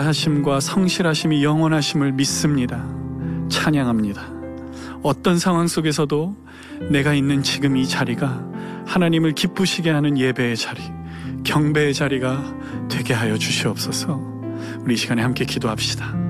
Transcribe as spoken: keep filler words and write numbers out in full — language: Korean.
인자하심과 성실하심이 영원하심을 믿습니다. 찬양합니다. 어떤 상황 속에서도 내가 있는 지금 이 자리가 하나님을 기쁘시게 하는 예배의 자리, 경배의 자리가 되게 하여 주시옵소서. 우리 이 시간에 함께 기도합시다.